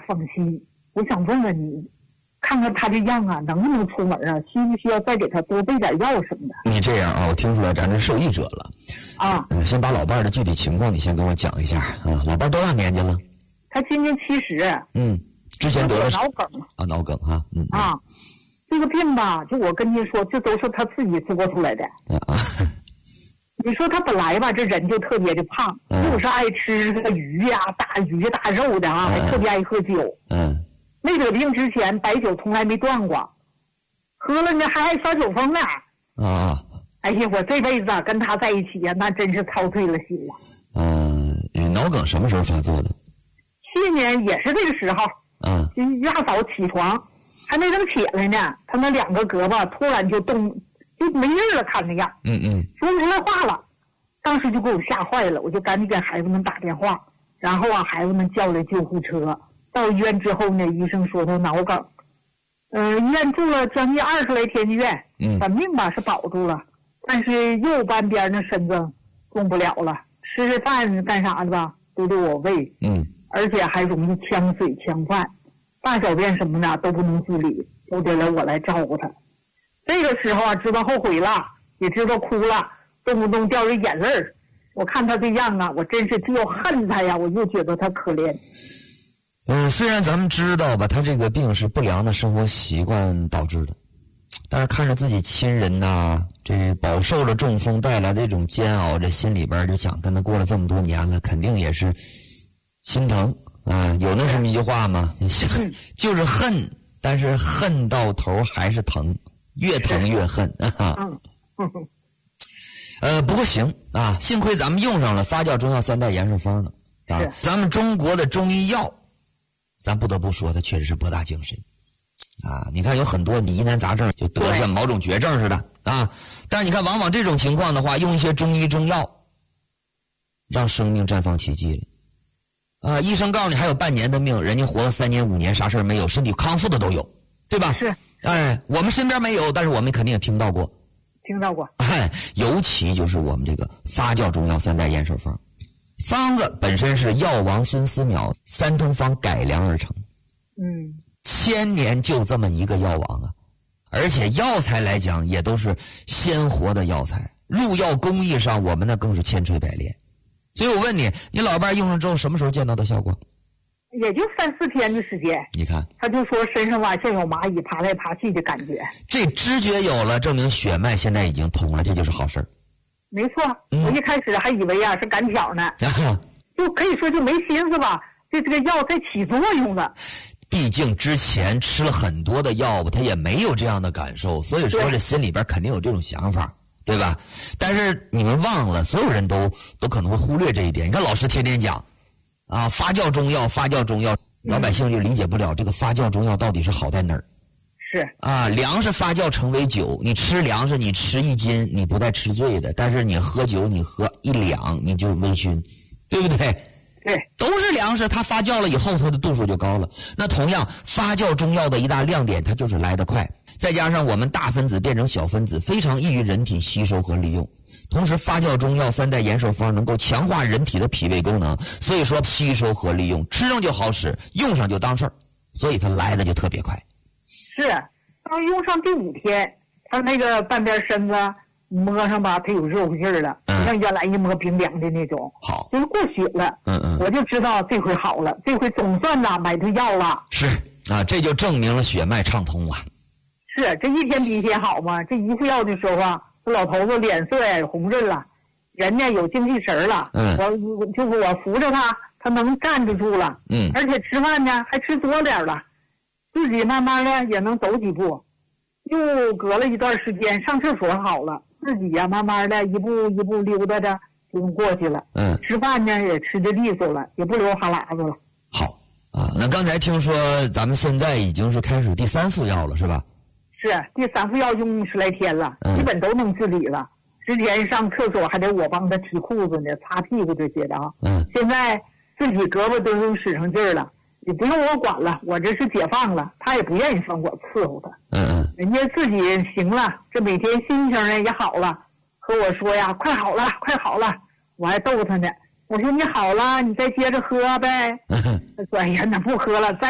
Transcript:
放心。我想问问你，看看他这样啊，能不能出门啊？需不需要再给他多备点药什么的？ 你这样啊，我听出来咱这受益者了啊。 先把老伴儿的具体情况你先跟我讲一下啊。老伴儿多大年纪了？ 他今年70。 之前得了脑梗啊，脑梗哈。 这个病吧，就我跟您说，这都是他自己做出来的。你说他本来吧，这人就特别的胖，就是爱吃这个鱼呀、大鱼大肉的啊，还特别爱喝酒。没得病之前，白酒从来没断过，喝了呢还爱耍酒疯呢。哎呀，我这辈子跟他在一起呀，那真是操碎了心了。 脑梗什么时候发作的？ 去年也是这个时候。一大早起床，还没等起来呢，他那2个胳膊突然就没劲了，看那样。说不出来话了。当时就给我吓坏了，我就赶紧给孩子们打电话，然后孩子们叫来救护车。到医院之后呢，医生说他脑梗。医院住了将近20来天的院，本命吧是保住了，但是右半边那身子动不了了，吃饭干啥的吧都得我喂。而且还容易呛水呛饭，大小便什么的都不能自理，都得我来照顾他。这个时候啊，知道后悔了，也知道哭了，动不动掉着眼泪儿。我看他这样啊，我真是又恨他呀，我又觉得他可怜。 虽然咱们知道吧，他这个病是不良的生活习惯导致的，但是看着自己亲人呐，这饱受了中风带来的这种煎熬，这心里边就想，跟他过了这么多年了，肯定也是心疼啊。有那么一句话吗？就是恨，但是恨到头还是疼，越疼越恨啊。不过行啊，幸亏咱们用上了发酵中药3代延寿方了啊。咱们中国的中医药，咱不得不说，它确实是博大精深啊。你看有很多疑难杂症就得上某种绝症似的啊，但是你看往往这种情况的话，用一些中医中药，让生命绽放奇迹了。医生告诉你还有半年的命，人家活了3年5年，啥事儿没有，身体康复的都有，对吧？ 是。 我们身边没有，但是我们肯定也听到过。尤其就是我们这个发酵中药3代延寿方，方子本身是药王孙思邈3通方改良而成。1000年就这么一个药王啊，而且药材来讲也都是鲜活的药材，入药工艺上我们那更是千锤百炼。所以我问你，你老伴用上之后什么时候见到的效果？ 也就3、4天的时间。 你看， 他就说身上吧像有蚂蚁爬来爬去的感觉。 这知觉有了，证明血脉现在已经通了，这就是好事儿。 没错，我一开始还以为是赶巧呢，就可以说就没心思吧，这个药在起作用了。 毕竟之前吃了很多的药吧，他也没有这样的感受，所以说这心里边肯定有这种想法，对吧？但是你们忘了，所有人都可能会忽略这一点。你看老师天天讲啊，发酵中药，老百姓就理解不了这个发酵中药到底是好在哪儿。 是啊，粮食发酵成为酒，你吃粮食，你吃1斤，你不带吃醉的，但是你喝酒，你喝1两，你就微醺，对不对？ 对， 都是粮食，它发酵了以后，它的度数就高了。那同样，发酵中药的一大亮点，它就是来得快，再加上我们大分子变成小分子，非常易于人体吸收和利用。同时，发酵中药3代延寿方能够强化人体的脾胃功能，所以说吸收和利用，吃上就好使，用上就当事儿，所以它来的就特别快。 是，当用上第5天，他那个半边身子摸上吧，它有肉劲儿了，像原来一摸冰凉的那种， 好， 就是过血了。我就知道这回好了，这回总算买对药了。 是啊，这就证明了血脉畅通了。 是，这一天比一天好嘛。这一副药的时候啊，这老头子脸色也红润了，人家有精气神了。我扶着他，他能站得住了。而且吃饭呢还吃多点了，自己慢慢的也能走几步。又隔了一段时间，上厕所好了，自己呀慢慢的一步一步溜达着就过去了。吃饭呢也吃的利索了，也不流哈喇子了。 好啊，那刚才听说咱们现在已经是开始第3副药了，是吧？ 是，第3副药用10来天了，基本都能自理了。之前上厕所还得我帮他提裤子呢，擦屁股这些的啊。现在自己胳膊都用使上劲儿了，也不用我管了，我这是解放了，他也不愿意放我伺候他。人家自己行了，这每天心情呢也好了，和我说呀，快好了，快好了，我还逗他呢。我说你好了，你再接着喝呗。他说哎呀，那不喝了，再